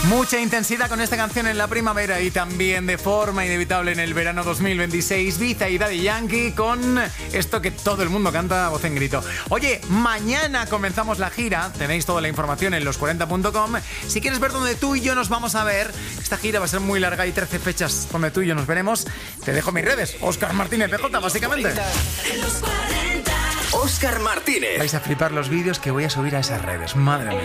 Mucha intensidad con esta canción en la primavera y también de forma inevitable en el verano 2026. Ibiza y Daddy Yankee con esto que todo el mundo canta a voz en grito. Oye, mañana comenzamos la gira. Tenéis toda la información en los40.com. Si quieres ver dónde tú y yo nos vamos a ver, esta gira va a ser muy larga. Hay 13 fechas donde tú y yo nos veremos. Te dejo mis redes. Óscar Martínez PJ, básicamente. Óscar Martínez. Vais a flipar los vídeos que voy a subir a esas redes. Madre mía.